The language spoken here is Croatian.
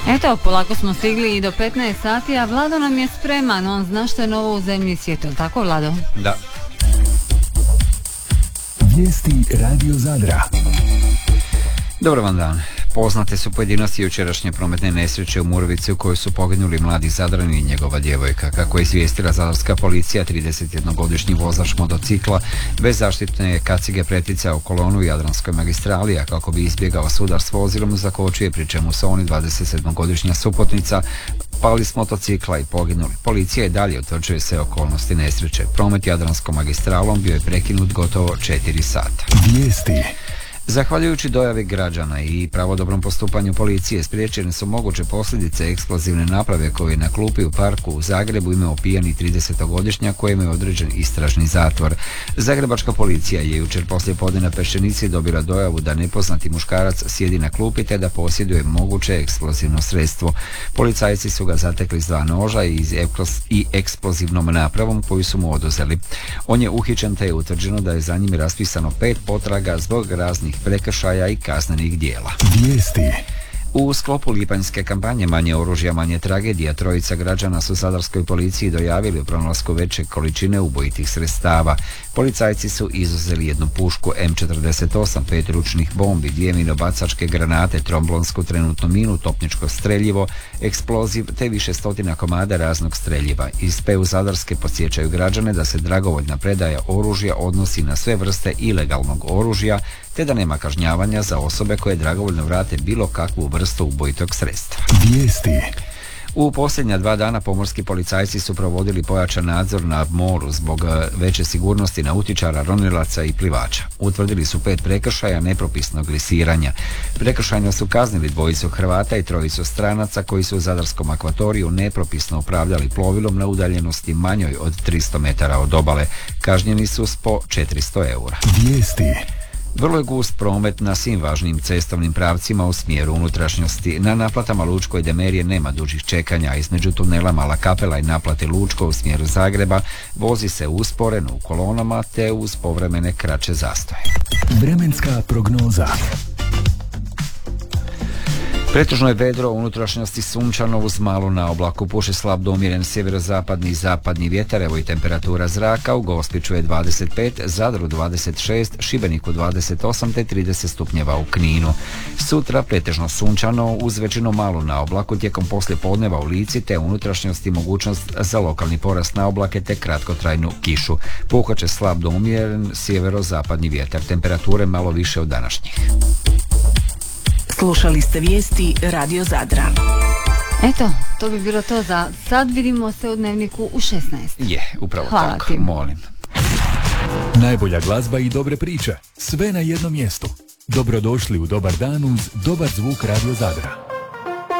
Eto, polako smo stigli i do 15 sati, a Vlado nam je spreman. On zna što je novo u zemlji i svijetu. Tako, Vlado? Da. Vijesti Radio Zadra. Dobar vam dan. Poznate su pojedinosti jučerašnje prometne nesreće u Murovici u kojoj su poginuli mladi Zadrani i njegova djevojka. Kako je izvijestila zadarska policija, 31-godišnji vozač motocikla bez zaštitne kacige preticao kolonu u Jadranskoj magistrali, a kako bi izbjegao sudar s vozilom zakočio, pri čemu su oni 27-godišnja suputnica pali s motocikla i poginuli. Policija i dalje utvrđuje sve okolnosti nesreće. Promet Jadranskom magistralom bio je prekinut gotovo 4 sata. Vijesti. Zahvaljujući dojavi građana i pravodobrom postupanju policije, spriječene su moguće posljedice eksplozivne naprave koju je na klupi u parku u Zagrebu imao pijani 30-godišnjak kojemu je određen istražni zatvor. Zagrebačka policija je jučer poslije podne na Peščenici dobila dojavu da nepoznati muškarac sjedi na klupi te da posjeduje moguće eksplozivno sredstvo. Policajci su ga zatekli s 2 noža i eksplozivnom napravom koju su mu oduzeli. On je uhićen te je utvrđeno da je za njim raspisano 5 potraga zbog raznih prekršaja i kaznenih djela. Vijesti. U sklopu lipanjske kampanje Manje oružja, manje tragedija, 3 građana su zadarskoj policiji dojavili o pronalasku veće količine ubojitih sredstava. Policajci su izuzeli jednu pušku M48, 5 ručnih bombi, 2 minobacačke granate, tromblonsku trenutnu minu, topničko streljivo, eksploziv te više stotina komada raznog streljiva. Iz PU Zadarske podsjećaju građane da se dragovoljna predaja oružja odnosi na sve vrste ilegalnog oružja, te da nema kažnjavanja za osobe koje dragovoljno vrate bilo kakvu vrstu ubojitog sredstva. Vijesti. U posljednja 2 dana pomorski policajci su provodili pojačan nadzor na moru zbog veće sigurnosti nautičara, ronilaca i plivača. Utvrdili su 5 prekršaja nepropisnog lisiranja. Prekršajno su kaznili 2 Hrvata i 3 stranaca koji su u zadarskom akvatoriju nepropisno upravljali plovilom na udaljenosti manjoj od 300 metara od obale. Kažnjeni su s po 400 eura. Vijesti. Vrlo je gust promet na svim važnim cestovnim pravcima u smjeru unutrašnjosti. Na naplatama Lučko i Demerije nema dužih čekanja, a između tunela Mala Kapela i naplate Lučko u smjeru Zagreba vozi se usporeno u kolonama te uz povremene kraće zastoje. Vremenska prognoza. Pretežno je vedro, u unutrašnjosti sunčano uz malo na oblaku, puše slab do umjeren sjeverozapadni i zapadni vjetar, evo i temperatura zraka, u Gospiću je 25, Zadru 26, Šibeniku 28 te 30 stupnjeva u Kninu. Sutra pretežno sunčano uz većinu malo na oblaku, tijekom poslije podneva u Lici te u unutrašnjosti mogućnost za lokalni porast na oblake te kratkotrajnu kišu. Puhat će slab do umjeren sjeverozapadni vjetar, temperature malo više od današnjih. Slušali ste vijesti Radio Zadra. Eto, to bi bilo to za sad. Vidimo se u Dnevniku u 16. Upravo Hvala tako, ti. molim. Najbolja glazba i dobre priče. Sve na jednom mjestu. Dobrodošli u dobar dan uz dobar zvuk Radio Zadra.